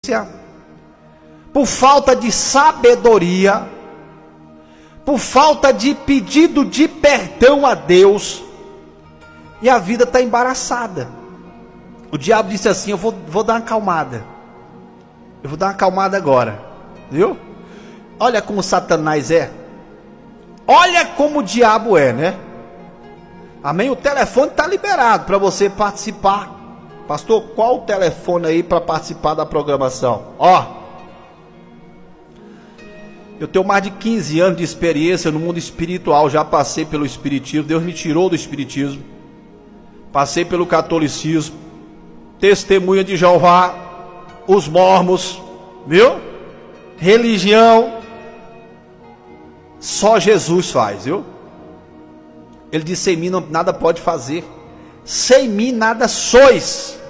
inteligência, por falta de sabedoria, por falta de pedido de perdão a Deus, e a vida está embaraçada. O diabo disse assim: eu vou dar uma acalmada, eu vou dar uma acalmada agora, viu? Olha como Satanás é, olha como o diabo é, né? Amém? O telefone está liberado para você participar. Pastor, qual o telefone aí para participar da programação? Ó, eu tenho mais de 15 anos de experiência no mundo espiritual, já passei pelo espiritismo, Deus me tirou do espiritismo, passei pelo catolicismo, testemunha de Jeová, os mormons, viu? Religião, só Jesus faz, viu? Ele disse: sem mim nada pode fazer, sem mim nada sois.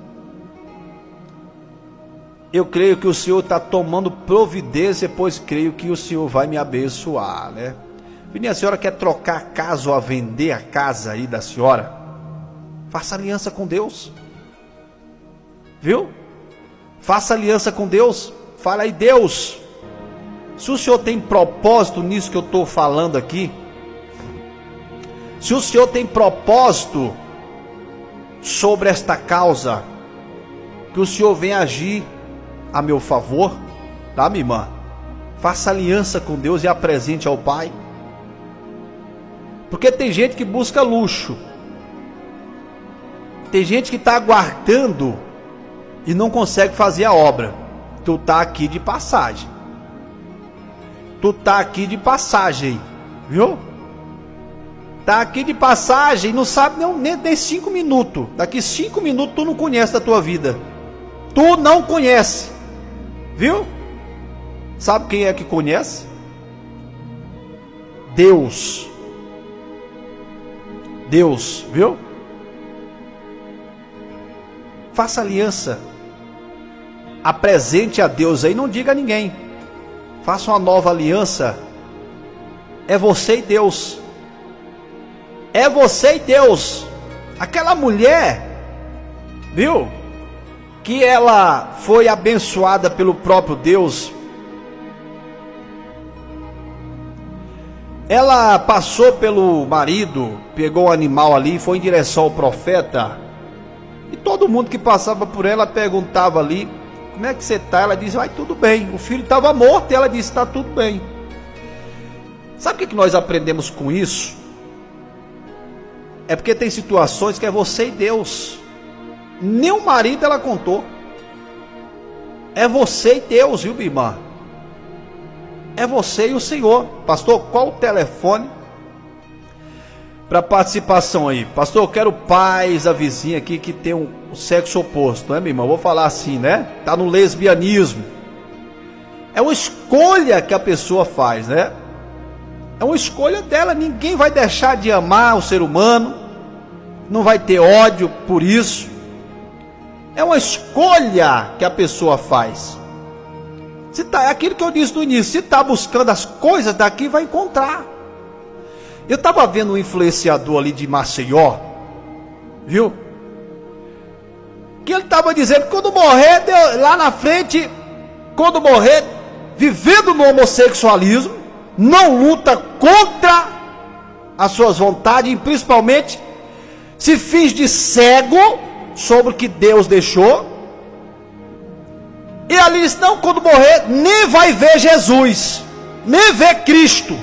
Eu creio que o Senhor está tomando providência, pois creio que o Senhor vai me abençoar, né? Menina, a senhora quer trocar a casa ou a vender a casa aí da senhora? Faça aliança com Deus, viu? Faça aliança com Deus. Fala aí: Deus, se o Senhor tem propósito nisso que eu estou falando aqui, se o Senhor tem propósito sobre esta causa, que o Senhor venha agir a meu favor, tá, minha irmã? Faça aliança com Deus e apresente ao Pai. Porque tem gente que busca luxo, tem gente que está aguardando e não consegue fazer a obra. Tu está aqui de passagem, tu está aqui de passagem, viu? Está aqui de passagem, não sabe nem 5 minutos. Daqui 5 minutos tu não conhece a tua vida, tu não conhece, viu? Sabe quem é que conhece? Deus. Deus, viu? Faça aliança, apresente a Deus aí, não diga a ninguém. Faça uma nova aliança. É você e Deus, é você e Deus. Aquela mulher, viu, que ela foi abençoada pelo próprio Deus. Ela passou pelo marido, pegou o animal ali, foi em direção ao profeta, e todo mundo que passava por ela perguntava ali: como é que você está? Ela disse: vai tudo bem. O filho estava morto e ela disse: está tudo bem. Sabe o que nós aprendemos com isso? É porque tem situações que é você e Deus. Nem o marido ela contou. É você e Deus, viu, minha irmã? É você e o Senhor. Pastor, qual o telefone para participação aí? Pastor, eu quero paz a vizinha aqui que tem um sexo oposto, né, minha irmã? Eu vou falar assim, né? Tá no lesbianismo. É uma escolha que a pessoa faz, né? É uma escolha dela. Ninguém vai deixar de amar o ser humano, não vai ter ódio por isso. É uma escolha que a pessoa faz. Se tá, é aquilo que eu disse no início: se está buscando as coisas daqui, vai encontrar. Eu estava vendo um influenciador ali de Maceió, viu? Que ele estava dizendo que quando morrer, lá na frente, quando morrer, vivendo no homossexualismo, não luta contra as suas vontades, e principalmente se finge de cego sobre o que Deus deixou. E ali diz: não, quando morrer, nem vai ver Jesus, nem ver Cristo.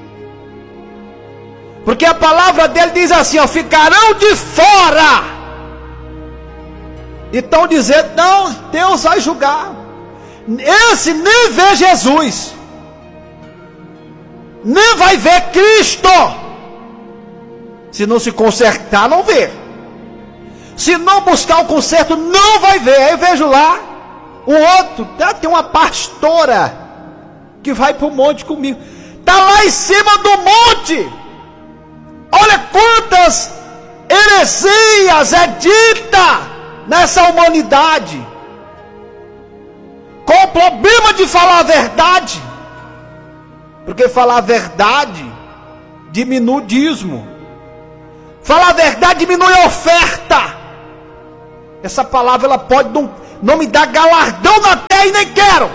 Porque a palavra dele diz assim, ó: ficarão de fora. Então dizendo: não, Deus vai julgar. Esse nem vê Jesus, nem vai ver Cristo. Se não se consertar, não vê. Se não buscar o conserto, não vai ver. Aí eu vejo lá o outro, tem uma pastora que vai para o monte comigo, está lá em cima do monte. Olha quantas heresias é dita nessa humanidade. Qual o problema de falar a verdade? Porque falar a verdade diminui o dízimo. Falar a verdade diminui a oferta. Essa palavra ela pode não me dá galardão na terra e nem quero.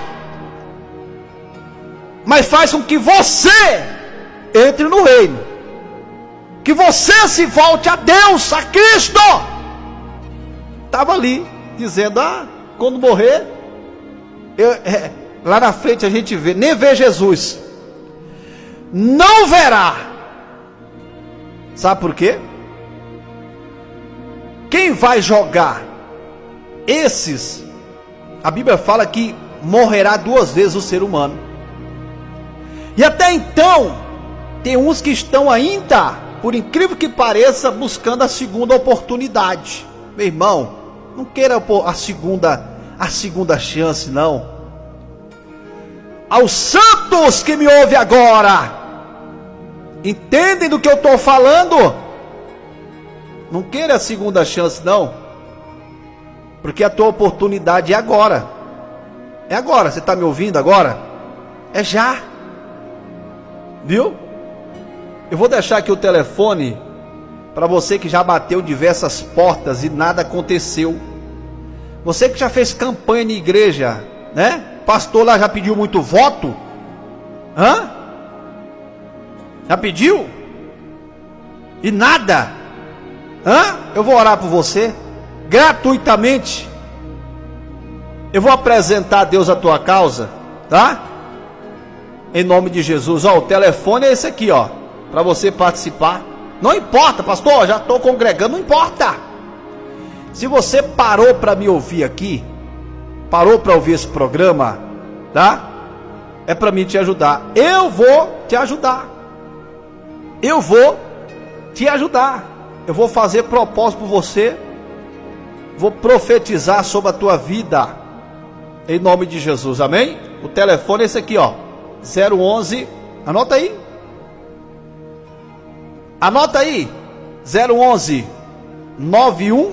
Mas faz com que você entre no reino, que você se volte a Deus, a Cristo. Estava ali, dizendo, quando morrer, lá na frente a gente vê, nem vê Jesus, não verá. Sabe por quê? Quem vai jogar esses, a Bíblia fala que morrerá 2 vezes o ser humano. E até então, tem uns que estão ainda, por incrível que pareça, buscando a segunda oportunidade. Meu irmão, não queira a segunda chance, não. Aos santos que me ouvem agora, entendem do que eu estou falando? Não queira a segunda chance, não. Porque a tua oportunidade é agora. É agora, você está me ouvindo agora? É já. Viu? Eu vou deixar aqui o telefone para você que já bateu diversas portas e nada aconteceu. Você que já fez campanha na igreja, né? Pastor lá já pediu muito voto? Já pediu? E nada? Eu vou orar por você gratuitamente. Eu vou apresentar a Deus a tua causa, tá? Em nome de Jesus. O telefone é esse aqui, para você participar. Não importa, pastor, já estou congregando, não importa. Se você parou para me ouvir aqui, parou para ouvir esse programa, tá? É para mim te ajudar. Eu vou te ajudar. Eu vou te ajudar. Eu vou fazer propósito por você. Vou profetizar sobre a tua vida. Em nome de Jesus, amém? O telefone é esse aqui, 011, anota aí. Anota aí. 011 91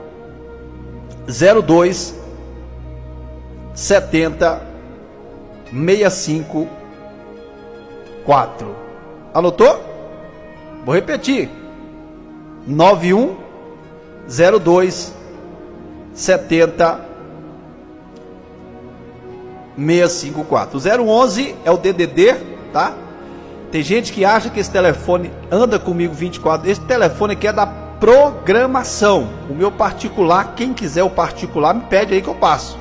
02 70 65 4. Anotou? Vou repetir. 91 02 70 654. O 011 é o DDD, tá? Tem gente que acha que esse telefone anda comigo 24. Esse telefone aqui é da programação. O meu particular, quem quiser o particular, me pede aí que eu passo.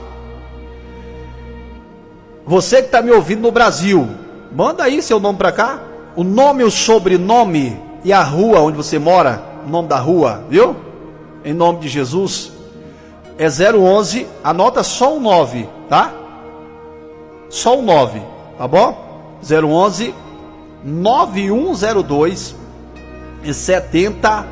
Você que está me ouvindo no Brasil, manda aí seu nome para cá. O nome, o sobrenome e a rua onde você mora. O nome da rua, viu? Em nome de Jesus. É 011, anota só um 9, tá? Só um 9, tá bom? 011 9102 e 70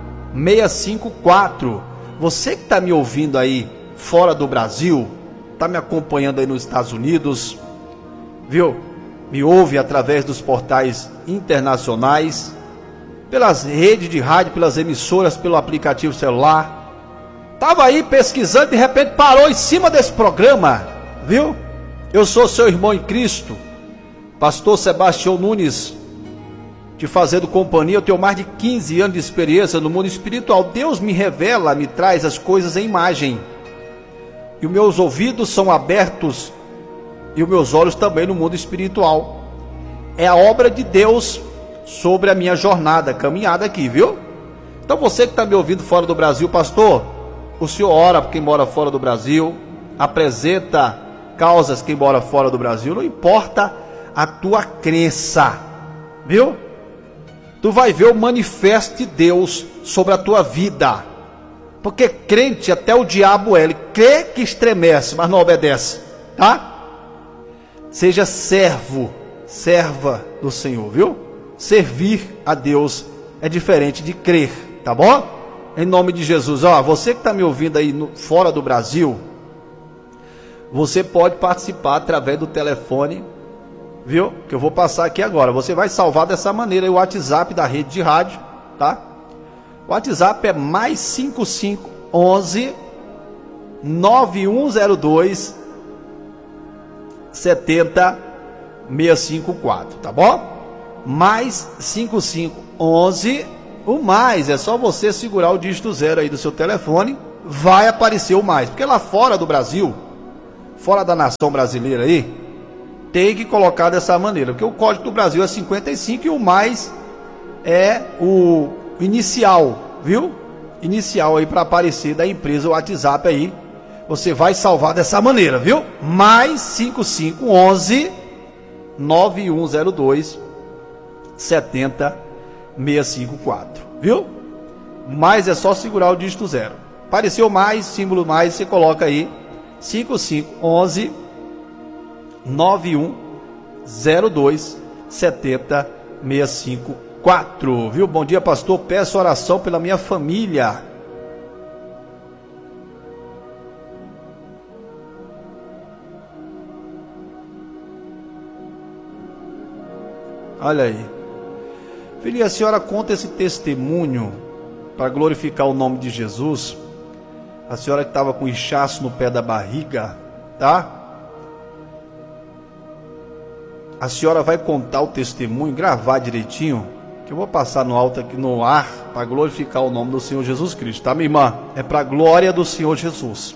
654. Você que está me ouvindo aí fora do Brasil, está me acompanhando aí nos Estados Unidos, viu? Me ouve através dos portais internacionais, pelas redes de rádio, pelas emissoras, pelo aplicativo celular. Estava aí pesquisando e de repente parou em cima desse programa, viu? Eu sou seu irmão em Cristo, pastor Sebastião Nunes, te fazendo companhia. Eu tenho mais de 15 anos de experiência no mundo espiritual. Deus me revela, me traz as coisas em imagem, e os meus ouvidos são abertos, e os meus olhos também no mundo espiritual. É a obra de Deus sobre a minha jornada, caminhada aqui, viu? Então você que está me ouvindo fora do Brasil, pastor, o senhor ora por quem mora fora do Brasil, apresenta causas quem mora fora do Brasil, não importa a tua crença, viu? Tu vai ver o manifesto de Deus sobre a tua vida, porque crente até o diabo é, ele crê que estremece, mas não obedece, tá? Seja servo, serva do Senhor, viu? Servir a Deus é diferente de crer, tá bom? Em nome de Jesus. Você que está me ouvindo aí fora do Brasil, você pode participar através do telefone, viu? Que eu vou passar aqui agora. Você vai salvar dessa maneira aí o WhatsApp da rede de rádio, tá? O WhatsApp é mais 5511 9102 70 654, tá bom? Mais 5511, o mais é só você segurar o dígito 0 aí do seu telefone, vai aparecer o mais. Porque lá fora do Brasil, fora da nação brasileira aí, tem que colocar dessa maneira. Porque o código do Brasil é 55 e o mais é o inicial, viu? Inicial aí para aparecer da empresa, o WhatsApp aí. Você vai salvar dessa maneira, viu? Mais 5511 9102 70654, viu? Mais é só segurar o dígito 0. Apareceu mais, símbolo mais, você coloca aí 5511 9102 70654, viu? Bom dia, pastor. Peço oração pela minha família. Olha aí. Filha, a senhora conta esse testemunho para glorificar o nome de Jesus. A senhora que estava com inchaço no pé da barriga, tá? A senhora vai contar o testemunho, gravar direitinho, que eu vou passar no alto aqui no ar para glorificar o nome do Senhor Jesus Cristo, tá, minha irmã? É para a glória do Senhor Jesus.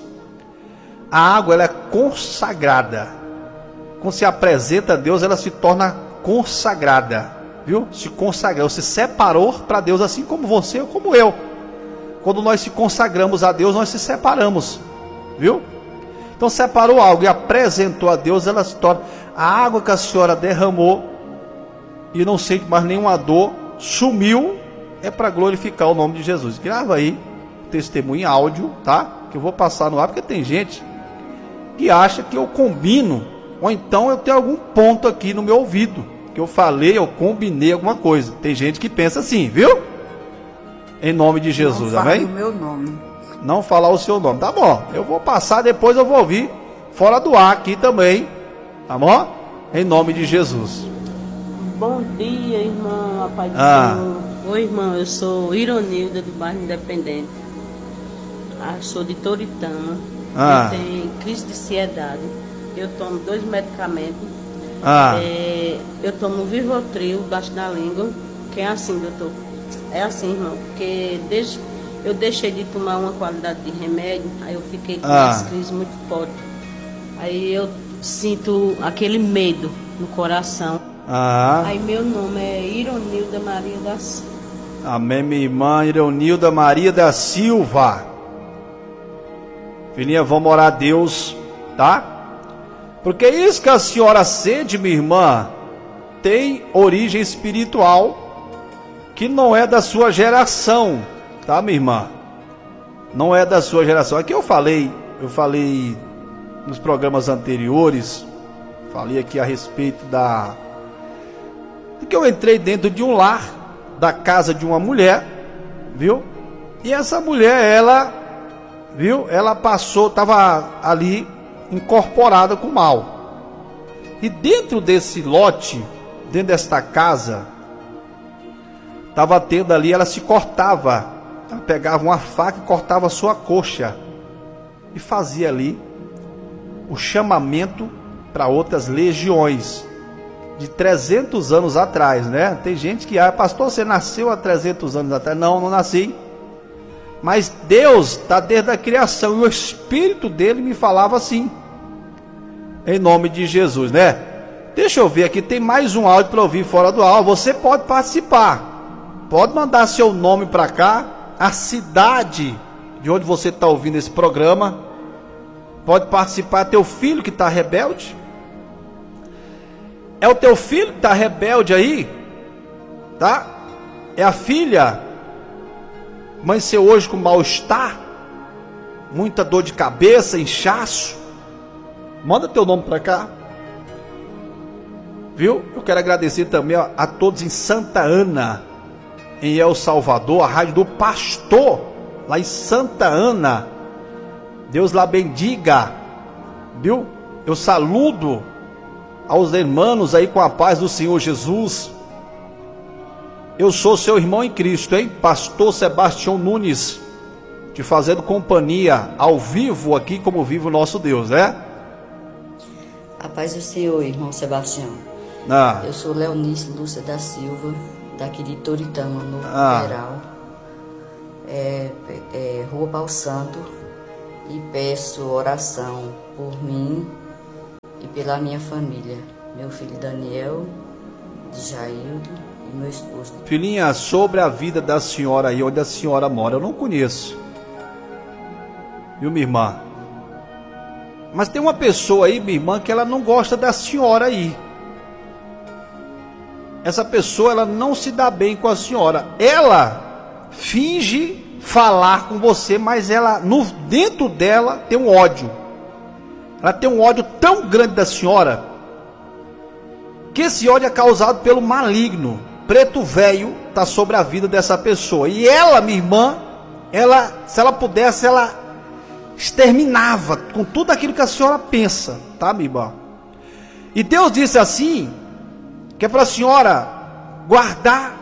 A água, ela é consagrada. Quando se apresenta a Deus, ela se torna consagrada, viu? Se consagrou, se separou para Deus, assim como você ou como eu. Quando nós se consagramos a Deus, nós se separamos, viu? Então separou algo e apresentou a Deus, ela se torna. A água que a senhora derramou e não sente mais nenhuma dor, sumiu, é para glorificar o nome de Jesus. Grava aí o testemunho em áudio, tá? Que eu vou passar no ar, porque tem gente que acha que eu combino, ou então eu tenho algum ponto aqui no meu ouvido, que eu falei, eu combinei alguma coisa. Tem gente que pensa assim, viu? Em nome de Jesus, amém? Não fala o meu nome. Não falar o seu nome, tá bom. Eu vou passar, depois eu vou ouvir fora do ar aqui também, tá bom? Em nome de Jesus. Bom dia, irmão, a paz do Senhor. Oi, irmão, eu sou Ironilda, do bairro Independente. Sou de Toritama. Eu tenho crise de ansiedade. Eu tomo 2 medicamentos. Eu tomo Vivotril, baixo da língua. Que é assim, doutor. É assim, irmão, porque eu deixei de tomar uma qualidade de remédio, aí eu fiquei com as crises muito fortes. Aí eu sinto aquele medo no coração. Aí meu nome é Ironilda Maria da Silva. Amém, minha irmã Ironilda Maria da Silva. Filhinha, vamos orar a Deus, tá? Porque isso que a senhora sente, minha irmã, tem origem espiritual, que não é da sua geração, tá, minha irmã? Não é da sua geração. Aqui eu falei nos programas anteriores, falei aqui a respeito de que eu entrei dentro de um lar, da casa de uma mulher, viu? E essa mulher, ela passou, estava ali incorporada com o mal. E dentro desse lote, dentro desta casa, estava tendo ali, ela se cortava, ela pegava uma faca e cortava a sua coxa e fazia ali o chamamento para outras legiões de 300 anos atrás, né? Tem gente que, pastor, você nasceu há 300 anos atrás. Não nasci, mas Deus está desde a criação, e o Espírito dele me falava assim, em nome de Jesus, né? Deixa eu ver aqui, tem mais um áudio para ouvir fora do áudio. Você pode participar, pode mandar seu nome para cá, a cidade de onde você está ouvindo esse programa, pode participar. Teu filho que está rebelde, é o teu filho que está rebelde aí, tá? É a filha, amanheceu hoje com mal-estar, muita dor de cabeça, inchaço, manda teu nome para cá, viu? Eu quero agradecer também a todos em Santa Ana, em El Salvador, a rádio do pastor, lá em Santa Ana, Deus lá bendiga, viu? Eu saludo aos irmãos aí com a paz do Senhor Jesus. Eu sou seu irmão em Cristo, hein? Pastor Sebastião Nunes, te fazendo companhia ao vivo aqui, como vive o nosso Deus, né? A paz do Senhor, irmão Sebastião. Eu sou Leonice Lúcia da Silva, daqui de Toritama, no Geral. Rua Pau Santo, e peço oração por mim e pela minha família, meu filho Daniel, Jaildo e meu esposo. Filhinha, sobre a vida da senhora aí, onde a senhora mora, eu não conheço. Viu, minha irmã? Mas tem uma pessoa aí, minha irmã, que ela não gosta da senhora aí. Essa pessoa, ela não se dá bem com a senhora. Ela finge falar com você, mas ela, dentro dela, tem um ódio. Ela tem um ódio tão grande da senhora, que esse ódio é causado pelo maligno. Preto velho está sobre a vida dessa pessoa. E ela, minha irmã, se ela pudesse, ela exterminava com tudo aquilo que a senhora pensa, tá, minha irmã? E Deus disse assim, que é para a senhora guardar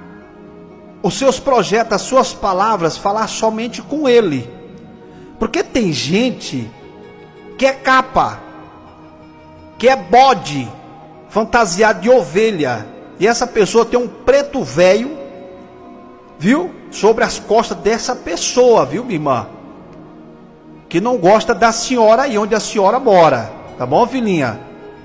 os seus projetos, as suas palavras, falar somente com Ele. Porque tem gente que é capa, que é bode, fantasiado de ovelha, e essa pessoa tem um preto velho, viu? Sobre as costas dessa pessoa, viu, minha irmã? Que não gosta da senhora aí onde a senhora mora, tá bom, filhinha?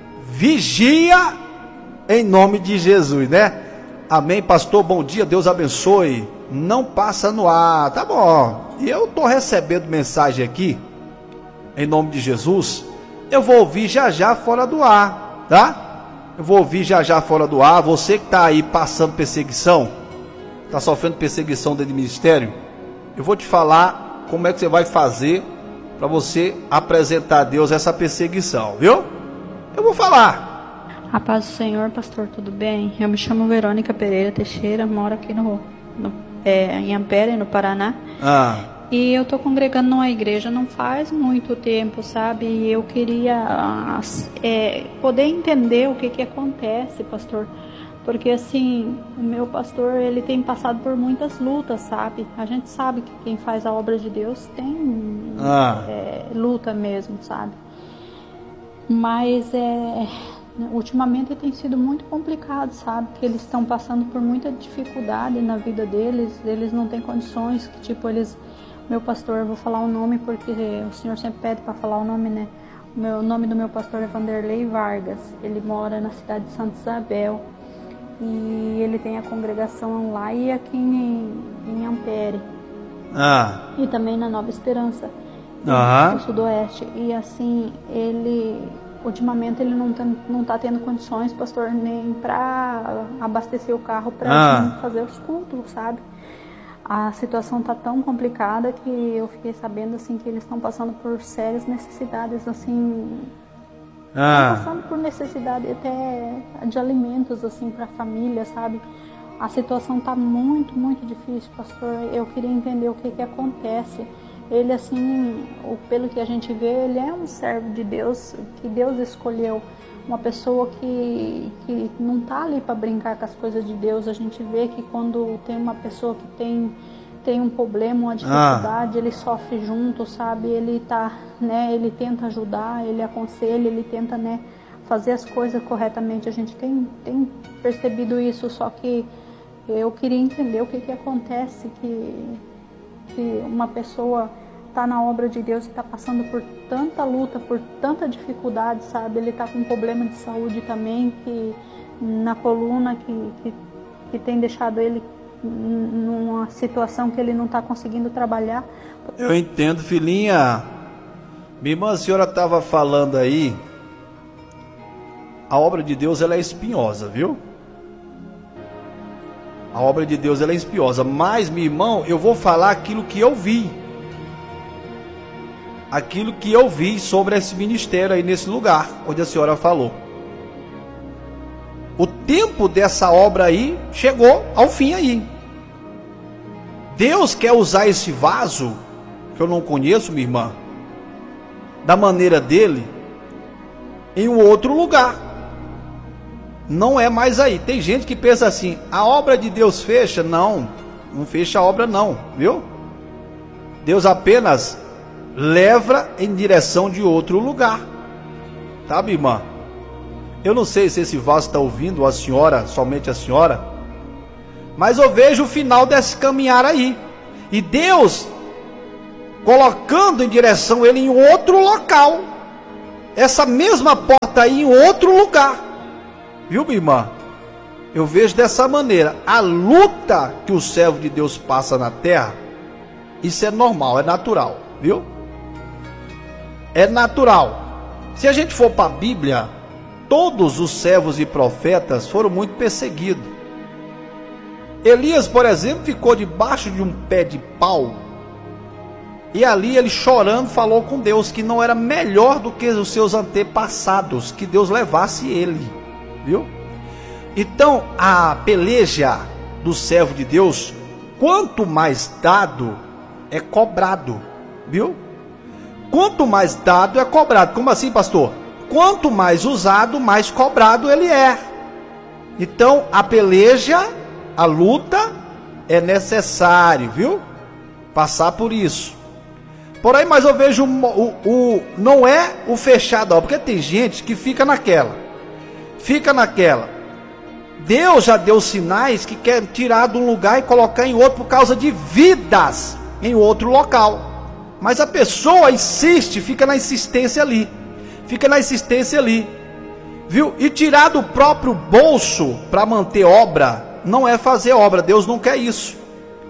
Vigia em nome de Jesus, né? Amém, pastor, bom dia, Deus abençoe. Não passa no ar, tá bom. E eu tô recebendo mensagem aqui, em nome de Jesus. Eu vou ouvir já já fora do ar, tá? Eu vou ouvir já já fora do ar. Você que tá aí passando perseguição, tá sofrendo perseguição dentro do ministério, eu vou te falar como é que você vai fazer para você apresentar a Deus essa perseguição, viu? Eu vou falar. A paz do Senhor, pastor, tudo bem? Eu me chamo Verônica Pereira Teixeira, moro aqui em Ampere, no Paraná. E eu estou congregando numa igreja não faz muito tempo, sabe? E eu queria poder entender o que acontece, pastor. Porque assim, o meu pastor, ele tem passado por muitas lutas, sabe? A gente sabe que quem faz a obra de Deus tem luta mesmo, sabe? Mas ultimamente tem sido muito complicado, sabe? Que eles estão passando por muita dificuldade na vida deles. Eles não têm condições, que tipo, meu pastor, eu vou falar o nome porque o senhor sempre pede para falar o nome, né? O nome do meu pastor é Vanderlei Vargas. Ele mora na cidade de Santa Isabel e ele tem a congregação lá e aqui em Ampere. E também na Nova Esperança, no Sudoeste. E assim, ultimamente ele não tá tendo condições, pastor, nem para abastecer o carro para fazer os cultos, sabe? A situação tá tão complicada que eu fiquei sabendo assim que eles estão passando por sérias necessidades, assim, passando por necessidade até de alimentos assim para a família, sabe? A situação tá muito, muito difícil, pastor. Eu queria entender o que acontece. Ele, assim, pelo que a gente vê, ele é um servo de Deus, que Deus escolheu, uma pessoa que não está ali para brincar com as coisas de Deus. A gente vê que quando tem uma pessoa que tem um problema, uma dificuldade, ele sofre junto, sabe? Ele ele tenta ajudar, ele aconselha, ele tenta, fazer as coisas corretamente. A gente tem percebido isso, só que eu queria entender o que acontece, que uma pessoa está na obra de Deus e está passando por tanta luta, por tanta dificuldade, sabe? Ele está com um problema de saúde também, que na coluna, que tem deixado ele numa situação que ele não está conseguindo trabalhar. Eu entendo, filhinha. Minha irmã, a senhora estava falando aí, a obra de Deus ela é espinhosa, viu? A obra de Deus ela é espinhosa, mas, meu irmão, eu vou falar aquilo que eu vi. Aquilo que eu vi sobre esse ministério aí nesse lugar, onde a senhora falou. O tempo dessa obra aí chegou ao fim aí. Deus quer usar esse vaso, que eu não conheço, minha irmã, da maneira dele, em um outro lugar. Não é mais aí. Tem gente que pensa assim, a obra de Deus fecha? Não fecha a obra não, viu? Deus apenas leva em direção de outro lugar, tá, minha irmã? Eu não sei se esse vaso está ouvindo, a senhora, somente a senhora, mas eu vejo o final desse caminhar aí, e Deus colocando em direção a ele em outro local. Essa mesma porta aí em outro lugar. Viu, minha irmã? Eu vejo dessa maneira. A luta que o servo de Deus passa na terra, isso é normal, é natural, viu? É natural. Se a gente for para a Bíblia, todos os servos e profetas foram muito perseguidos. Elias, por exemplo, ficou debaixo de um pé de pau. E ali ele chorando falou com Deus que não era melhor do que os seus antepassados, que Deus levasse ele, viu? Então a peleja do servo de Deus, quanto mais dado é cobrado, viu? Quanto mais dado é cobrado. Como assim, pastor? Quanto mais usado, mais cobrado ele é. Então a peleja, a luta é necessário, viu? Passar por isso. Porém, mas eu vejo não é o fechado, porque tem gente que fica naquela. Deus já deu sinais que quer tirar de um lugar e colocar em outro por causa de vidas em outro local. Mas a pessoa insiste, fica na insistência ali. Viu? E tirar do próprio bolso para manter obra não é fazer obra. Deus não quer isso.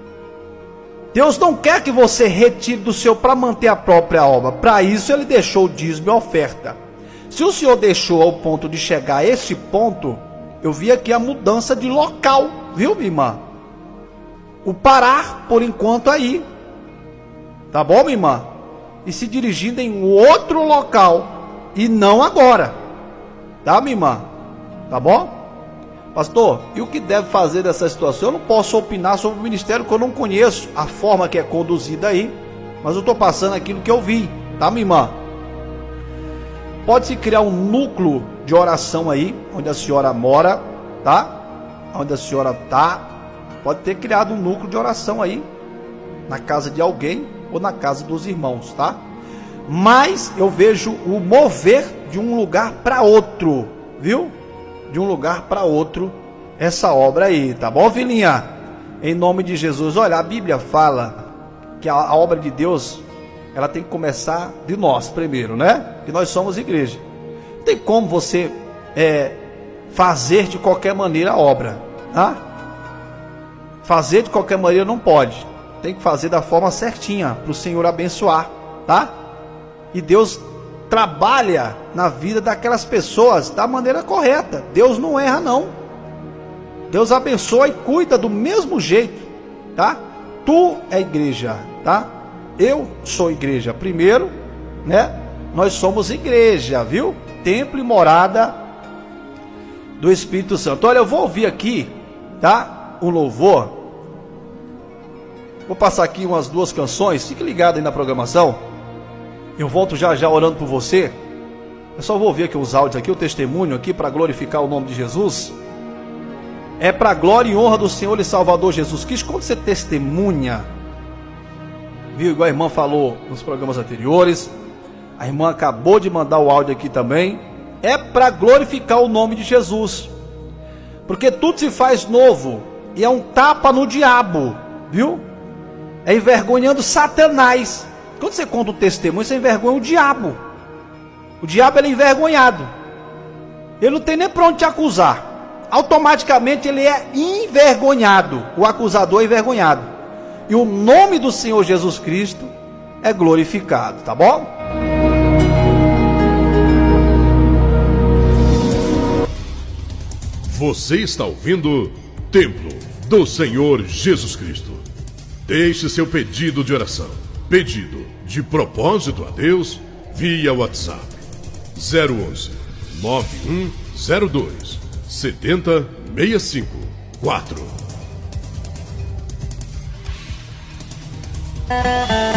Deus não quer que você retire do seu para manter a própria obra. Para isso ele deixou o dízimo e a oferta. Se o Senhor deixou ao ponto de chegar a esse ponto, eu vi aqui a mudança de local, viu, minha irmã? O parar por enquanto aí. Tá bom, minha irmã? E se dirigindo em outro local e não agora. Tá, minha irmã? Tá bom? Pastor, e o que deve fazer dessa situação? Eu não posso opinar sobre o ministério que eu não conheço a forma que é conduzida aí, mas eu estou passando aquilo que eu vi, tá, minha irmã? Pode-se criar um núcleo de oração aí, onde a senhora mora, tá? Onde a senhora tá, pode ter criado um núcleo de oração aí, na casa de alguém ou na casa dos irmãos, tá? Mas eu vejo o mover de um lugar para outro, viu? De um lugar para outro, essa obra aí, tá bom, filhinha? Em nome de Jesus. Olha, a Bíblia fala que a obra de Deus, ela tem que começar de nós primeiro, né? Que nós somos igreja. Não tem como você fazer de qualquer maneira a obra, tá? Fazer de qualquer maneira não pode. Tem que fazer da forma certinha, para o Senhor abençoar, tá? E Deus trabalha na vida daquelas pessoas da maneira correta. Deus não erra, não. Deus abençoa e cuida do mesmo jeito, tá? Tu é igreja, tá? Eu sou igreja. Primeiro, né? Nós somos igreja, viu? Templo e morada do Espírito Santo. Olha, eu vou ouvir aqui, tá? Um louvor. Vou passar aqui umas 2 canções. Fique ligado aí na programação. Eu volto já já orando por você. Eu só vou ouvir aqui os áudios aqui, o testemunho aqui para glorificar o nome de Jesus. É para a glória e honra do Senhor e Salvador Jesus Cristo. Quando você testemunha, viu, igual a irmã falou nos programas anteriores, a irmã acabou de mandar o áudio aqui também, é para glorificar o nome de Jesus. Porque tudo se faz novo e é um tapa no diabo, viu? É envergonhando Satanás. Quando você conta o testemunho, você envergonha o diabo. O diabo, ele é envergonhado. Ele não tem nem para onde te acusar. Automaticamente ele é envergonhado. O acusador é envergonhado. E o nome do Senhor Jesus Cristo é glorificado, tá bom? Você está ouvindo Templo do Senhor Jesus Cristo. Deixe seu pedido de oração. Pedido de propósito a Deus via WhatsApp 011 9102 7065 4.